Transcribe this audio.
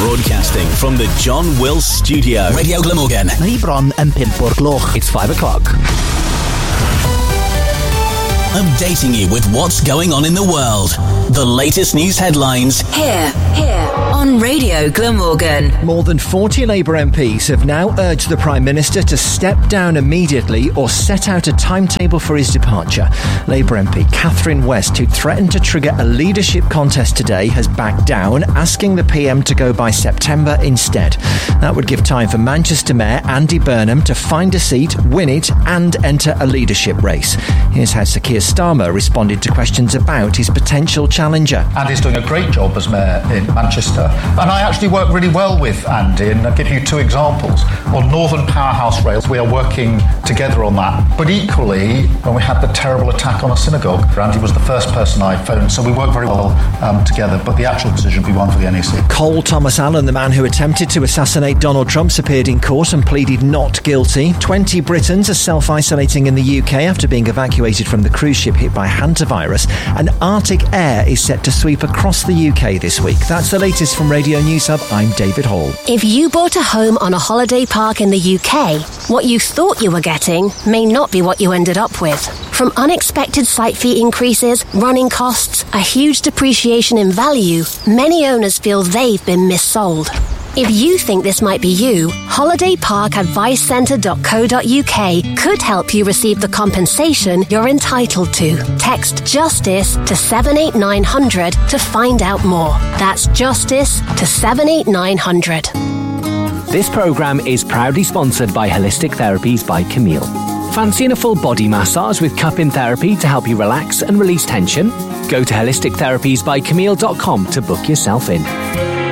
Broadcasting from the John Wills Studio. Radio Glamorgan. Neu bron yn 5 o'r gloch. It's 5 o'clock. Updating you with what's going on in the world. The latest news headlines. Here on Radio Glamorgan. More than 40 Labour MPs have now urged the Prime Minister to step down immediately or set out a timetable for his departure. Labour MP Catherine West, who threatened to trigger a leadership contest today, has backed down, asking the PM to go by September instead. That would give time for Manchester Mayor Andy Burnham to find a seat, win it and enter a leadership race. Here's how Sir Keir Starmer responded to questions about his potential challenger. Andy's doing a great job as Mayor in Manchester, and I actually work really well with Andy, and I'll give you two examples. On Northern Powerhouse Rails, we are working together on that, but equally, when we had the terrible attack on a synagogue, Andy was the first person I phoned, so we work very well together, but the actual decision will be one for the NEC. Cole Thomas Allen, the man who attempted to assassinate Donald Trump, appeared in court and pleaded not guilty. 20 Britons are self-isolating in the UK after being evacuated from the cruise ship hit by hantavirus, and Arctic air is set to sweep across the UK this week. That's the latest from Radio News Hub. I'm David Hall. If you bought a home on a holiday park in the UK, what you thought you were getting may not be what you ended up with. From unexpected site fee increases, running costs, a huge depreciation in value, many owners feel they've been missold. If you think this might be you, holidayparkadvicecentre.co.uk could help you receive the compensation you're entitled to. Text JUSTICE to 78900 to find out more. That's JUSTICE to 78900. This programme is proudly sponsored by Holistic Therapies by Camille. Fancying a full body massage with cup-in therapy to help you relax and release tension? Go to holistictherapiesbycamille.com to book yourself in.